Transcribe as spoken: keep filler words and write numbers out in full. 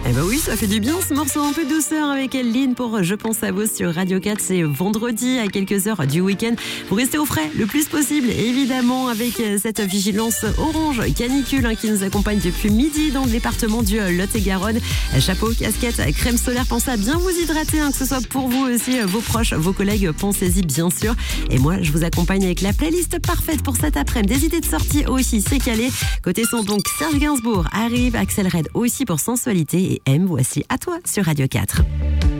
Eh ben oui, ça fait du bien ce morceau un peu douceur avec Lynn pour Je pense à vous sur Radio quatre. C'est vendredi à quelques heures du week-end. Vous restez au frais le plus possible, évidemment, avec cette vigilance orange canicule hein, qui nous accompagne depuis midi dans le département du Lot-et-Garonne. Chapeau, casquette, crème solaire, pensez à bien vous hydrater, hein, que ce soit pour vous aussi, vos proches, vos collègues, pensez-y bien sûr. Et moi, je vous accompagne avec la playlist parfaite pour cet après-midi. Des idées de sortie aussi, c'est calé. Côté son, donc, Serge Gainsbourg arrive, Axel Red aussi pour sensualité et M, voici à toi sur Radio quatre.